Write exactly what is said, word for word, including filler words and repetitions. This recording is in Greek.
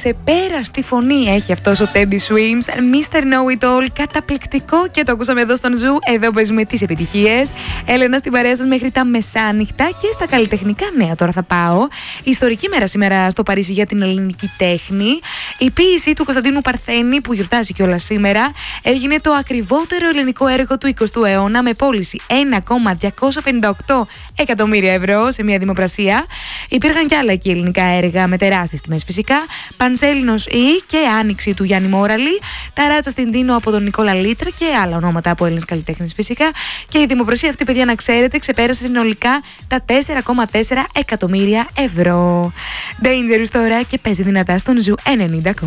αξεπέραστη φωνή έχει αυτός ο Teddy Swims, μίστερ Know It All, καταπληκτικό, και το ακούσαμε εδώ στον Ζου. Εδώ παίζουμε τις επιτυχίες. Έλενα στην παρέα σας μέχρι τα μεσάνυχτα, και στα καλλιτεχνικά νέα τώρα θα πάω. Ιστορική μέρα σήμερα στο Παρίσι για την ελληνική τέχνη. Η ποίηση του Κωνσταντίνου Παρθένη, που γιορτάζει κιόλας σήμερα, έγινε το ακριβότερο ελληνικό έργο του εικοστού αιώνα, με πώληση ένα κόμμα διακόσια πενήντα οκτώ εκατομμύρια ευρώ σε μια δημοπρασία. Υπήρχαν κι άλλα εκεί ελληνικά έργα με τεράστιες τιμές φυσικά. Πανσέλινος Ή και Άνοιξη του Γιάννη Μόραλη, Ταράτσα στην Τίνο από τον Νικόλα Λίτρα και άλλα ονόματα από Έλληνες καλλιτέχνες φυσικά. Και η δημοπρασία αυτή, παιδιά, να ξέρετε, ξεπέρασε συνολικά τα τέσσερα κόμμα τέσσερα εκατομμύρια ευρώ. Dangerous τώρα, και παίζει δυνατά στον Ζου ενενήντα.